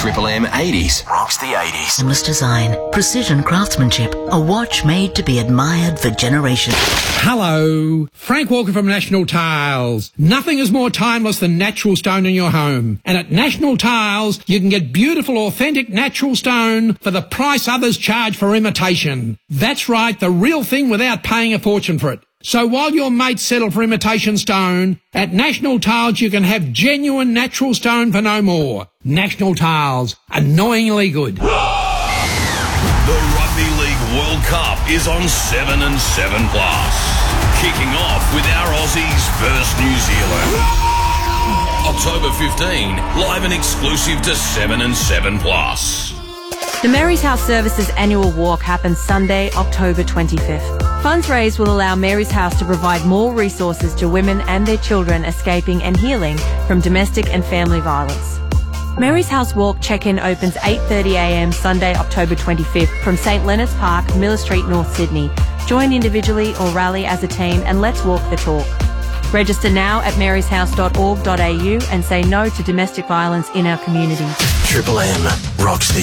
Triple M 80s rocks the 80s. Timeless design, precision craftsmanship, a watch made to be admired for generations. Hello, Frank Walker from National Tiles. Nothing is more timeless than natural stone in your home. And at National Tiles, you can get beautiful, authentic natural stone for the price others charge for imitation. That's right, the real thing without paying a fortune for it. So while your mates settle for imitation stone, at National Tiles you can have genuine natural stone for no more. National Tiles, annoyingly good. The Rugby League World Cup is on 7 and 7 Plus. Kicking off with our Aussies versus New Zealand. October 15, live and exclusive to 7 and 7 Plus. The Mary's House Services annual walk happens Sunday, October 25th. Funds raised will allow Mary's House to provide more resources to women and their children escaping and healing from domestic and family violence. Mary's House Walk check-in opens 8:30am Sunday, October 25th from St Leonard's Park, Miller Street, North Sydney. Join individually or rally as a team and let's walk the talk. Register now at maryshouse.org.au and say no to domestic violence in our community. Triple M rocks the